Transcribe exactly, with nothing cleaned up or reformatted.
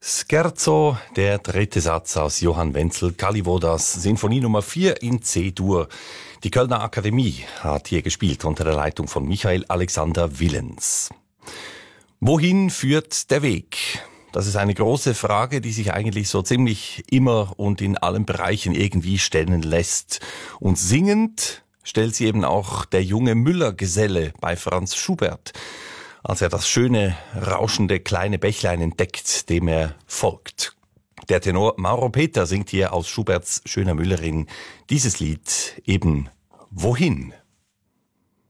Scherzo, der dritte Satz aus Johann Wenzel Kalivodas Sinfonie Nummer vier in C-Dur. Die Kölner Akademie hat hier gespielt unter der Leitung von Michael Alexander Willens. Wohin führt der Weg? Das ist eine große Frage, die sich eigentlich so ziemlich immer und in allen Bereichen irgendwie stellen lässt. Und singend stellt sie eben auch der junge Müller-Geselle bei Franz Schubert, als er das schöne, rauschende kleine Bächlein entdeckt, dem er folgt. Der Tenor Mauro Peter singt hier aus Schuberts Schöner Müllerin dieses Lied eben Wohin?